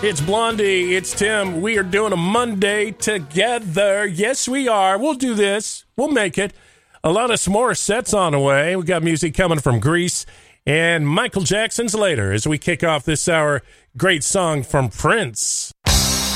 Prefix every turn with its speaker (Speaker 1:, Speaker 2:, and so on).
Speaker 1: It's Blondie. It's Tim. We are doing a Monday together. Yes, we are. We'll do this. We'll make it. A lot of s'more sets on the way. We got music coming from Greece and Michael Jackson's later as we kick off this hour. Great song from Prince.